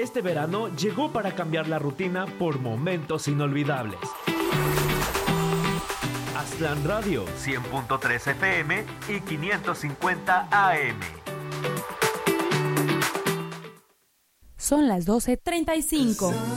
Este verano llegó para cambiar la rutina por momentos inolvidables. Aztlán Radio, 100.3 FM y 550 AM. Son las 12:35.